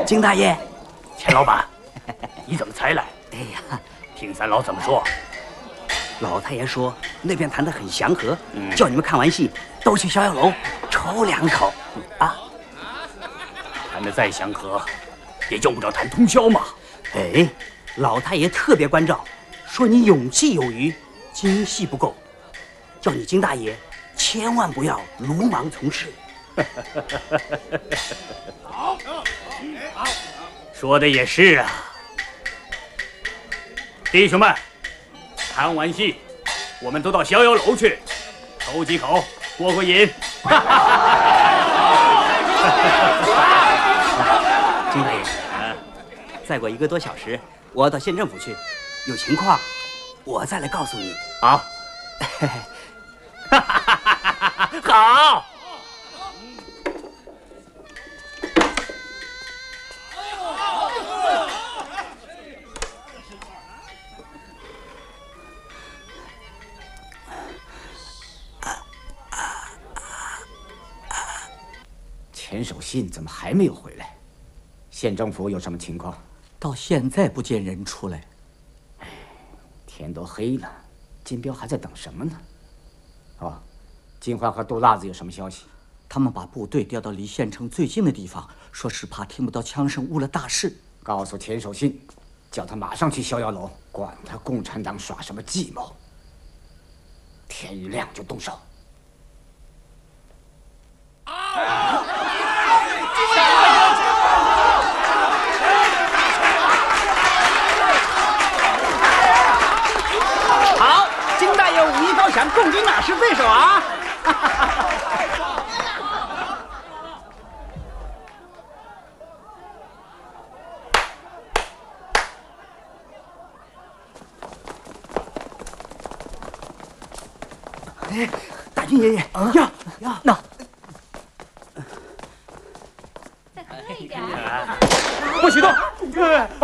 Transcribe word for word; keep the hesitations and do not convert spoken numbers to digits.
金大爷， 钱老板，你怎么才来？ 哎呀， 听三老怎么说？ 老太爷说那边谈得很祥和， 嗯、 叫你们看完戏都去逍遥楼抽两口啊。 谈得再祥和，也用不着谈通宵嘛。 哎，老太爷特别关照，说你勇气有余，精细不够，叫你金大爷千万不要鲁莽从事。 好，好，说的也是啊，弟兄们，看完戏，我们都到逍遥楼去，抽几口，过过瘾。 金大爷，嗯，再过一个多小时，我要到县政府去，有情况我再来告诉你。 好，好。 钱守信怎么还没有回来？县政府有什么情况？ 到现在不见人出来。 哎，天都黑了，金彪还在等什么呢？哦，金欢和杜辣子有什么消息？ 他们把部队调到离县城最近的地方，说是怕听不到枪声误了大事。 告诉钱守信，叫他马上去逍遥楼，管他共产党耍什么计谋。天一亮就动手。啊！ 好，金大爷武艺高强，共军哪是对手啊？哎，大军爷爷， 啊呀呀，那再喝一点。 不许动！